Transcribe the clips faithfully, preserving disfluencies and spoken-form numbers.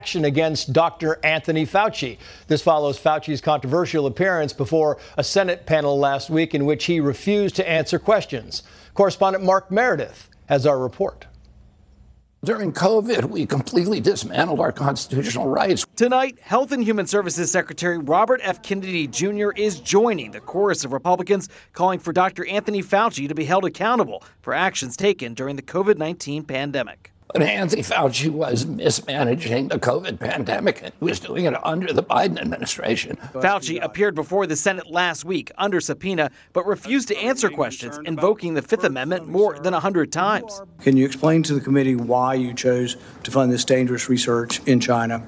Action against Doctor Anthony Fauci. This follows Fauci's controversial appearance before a Senate panel last week in which he refused to answer questions. Correspondent Mark Meredith has our report. During COVID, we completely dismantled our constitutional rights. Tonight, Health and Human Services Secretary Robert F. Kennedy Junior is joining the chorus of Republicans calling for Doctor Anthony Fauci to be held accountable for actions taken during the COVID nineteen pandemic. But Anthony Fauci was mismanaging the COVID pandemic, and he was doing it under the Biden administration. Fauci appeared before the Senate last week under subpoena, but refused to answer questions, invoking the Fifth Amendment more than one hundred times. Can you explain to the committee why you chose to fund this dangerous research in China?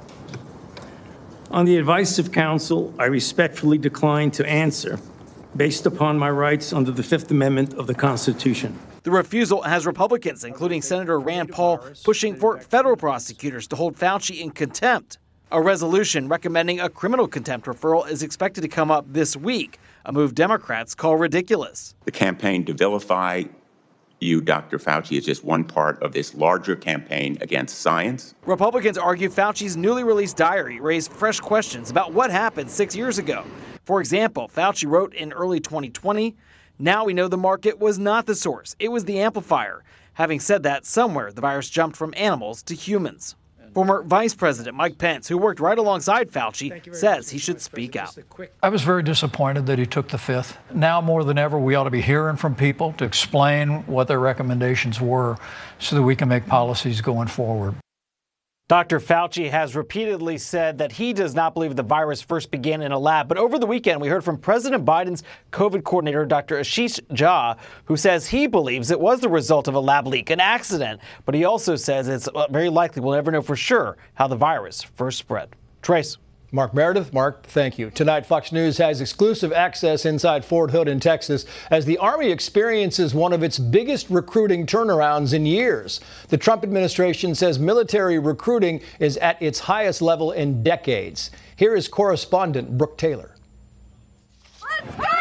On the advice of counsel, I respectfully decline to answer, based upon my rights under the Fifth Amendment of the Constitution. The refusal has Republicans, including Senator Rand Paul, pushing for federal prosecutors to hold Fauci in contempt. A resolution recommending a criminal contempt referral is expected to come up this week, a move Democrats call ridiculous. The campaign to vilify you, Doctor Fauci, is just one part of this larger campaign against science. Republicans argue Fauci's newly released diary raised fresh questions about what happened six years ago. For example, Fauci wrote in early twenty twenty, "Now we know the market was not the source, it was the amplifier." Having said that, somewhere the virus jumped from animals to humans. Former Vice President Mike Pence, who worked right alongside Fauci, says he should speak out. I was very disappointed that he took the fifth. Now more than ever, we ought to be hearing from people to explain what their recommendations were so that we can make policies going forward. Doctor Fauci has repeatedly said that he does not believe the virus first began in a lab. But over the weekend, we heard from President Biden's COVID coordinator, Doctor Ashish Jha, who says he believes it was the result of a lab leak, an accident. But he also says it's very likely we'll never know for sure how the virus first spread. Trace. Mark Meredith. Mark, thank you. Tonight, Fox News has exclusive access inside Fort Hood in Texas as the Army experiences one of its biggest recruiting turnarounds in years. The Trump administration says military recruiting is at its highest level in decades. Here is correspondent Brooke Taylor. Let's go!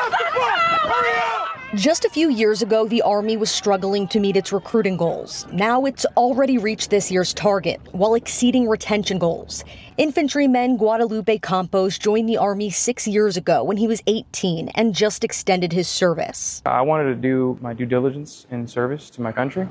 Just a few years ago, the Army was struggling to meet its recruiting goals. Now it's already reached this year's target, while exceeding retention goals. Infantryman Guadalupe Campos joined the Army six years ago when he was eighteen and just extended his service. I wanted to do my due diligence in service to my country.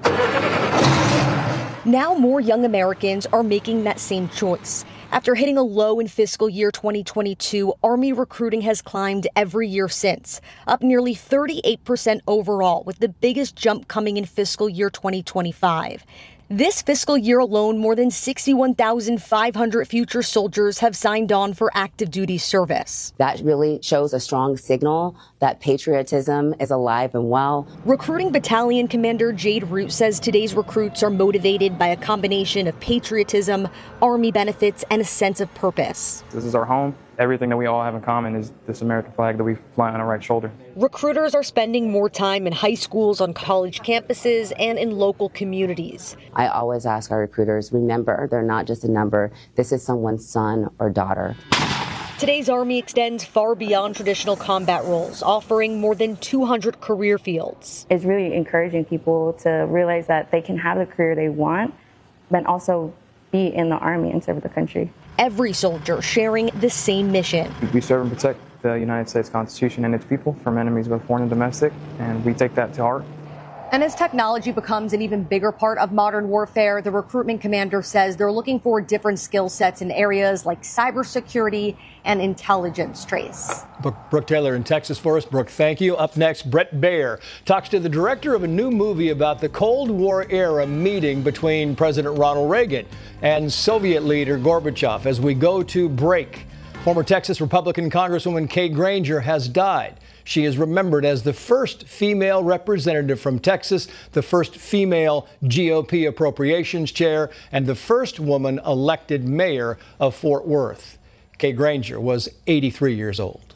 Now more young Americans are making that same choice. After hitting a low in fiscal year twenty twenty-two, Army recruiting has climbed every year since, up nearly thirty-eight percent overall, with the biggest jump coming in fiscal year twenty twenty-five. This fiscal year alone, more than sixty-one thousand five hundred future soldiers have signed on for active duty service. That really shows a strong signal that patriotism is alive and well. Recruiting Battalion Commander Jade Root says today's recruits are motivated by a combination of patriotism, Army benefits, and a sense of purpose. This is our home. Everything that we all have in common is this American flag that we fly on our right shoulder. Recruiters are spending more time in high schools, on college campuses, and in local communities. I always ask our recruiters, remember, they're not just a number. This is someone's son or daughter. Today's Army extends far beyond traditional combat roles, offering more than two hundred career fields. It's really encouraging people to realize that they can have the career they want, but also be in the Army and serve the country. Every soldier sharing the same mission. We serve and protect the United States Constitution and its people from enemies both foreign and domestic, and we take that to heart. And as technology becomes an even bigger part of modern warfare, the recruitment commander says they're looking for different skill sets in areas like cybersecurity and intelligence. Trace. Brooke Taylor in Texas for us. Brooke, thank you. Up next, Brett Baer talks to the director of a new movie about the Cold War era meeting between President Ronald Reagan and Soviet leader Gorbachev. As we go to break, former Texas Republican Congresswoman Kay Granger has died. She is remembered as the first female representative from Texas, the first female G O P appropriations chair, and the first woman elected mayor of Fort Worth. Kay Granger was eighty-three years old.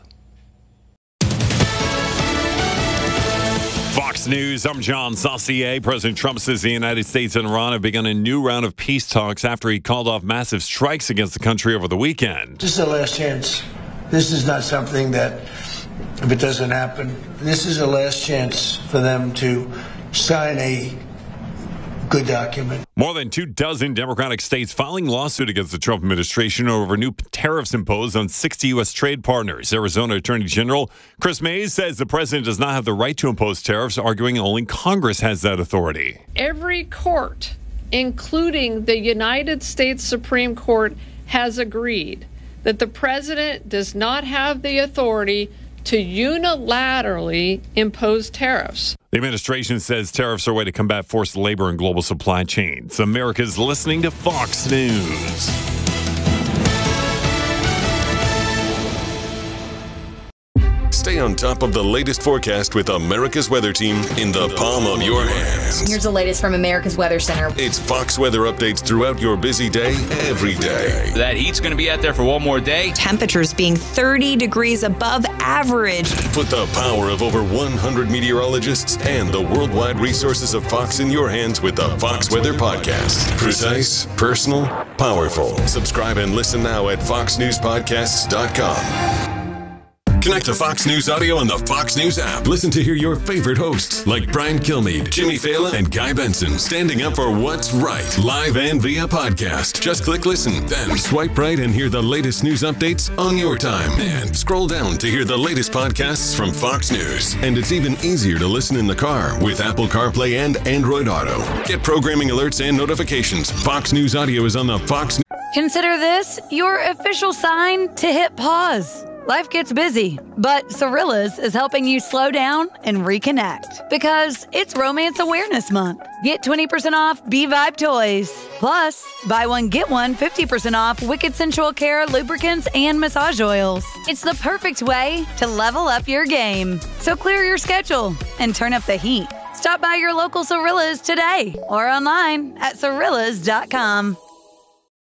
Fox News, I'm John Saucier. President Trump says the United States and Iran have begun a new round of peace talks after he called off massive strikes against the country over the weekend. This is the last chance. This is not something that, if it doesn't happen, this is the last chance for them to sign a good document. More than two dozen Democratic states filing lawsuit against the Trump administration over new tariffs imposed on sixty U S trade partners. Arizona Attorney General Chris Mays says the president does not have the right to impose tariffs, arguing only Congress has that authority. Every court, including the United States Supreme Court, has agreed that the president does not have the authority to unilaterally impose tariffs. The administration says tariffs are a way to combat forced labor and global supply chains. America's listening to Fox News. Stay on top of the latest forecast with America's Weather Team in the palm of your hands. Here's the latest from America's Weather Center. It's Fox weather updates throughout your busy day, every day. That heat's going to be out there for one more day. Temperatures being thirty degrees above average. Put the power of over one hundred meteorologists and the worldwide resources of Fox in your hands with the Fox Weather Podcast. Precise, personal, powerful. Subscribe and listen now at fox news podcasts dot com. Connect to Fox News Audio on the Fox News app. Listen to hear your favorite hosts like Brian Kilmeade, Jimmy Fallon, and Guy Benson standing up for what's right, live and via podcast. Just click listen, then swipe right and hear the latest news updates on your time. And scroll down to hear the latest podcasts from Fox News. And it's even easier to listen in the car with Apple CarPlay and Android Auto. Get programming alerts and notifications. Fox News Audio is on the Fox News. Consider this your official sign to hit pause. Life gets busy, but Cirillas is helping you slow down and reconnect because it's Romance Awareness Month. Get twenty percent off B-Vibe toys. Plus, buy one, get one fifty percent off Wicked Sensual Care lubricants and massage oils. It's the perfect way to level up your game. So clear your schedule and turn up the heat. Stop by your local Cirillas today or online at cirillas dot com.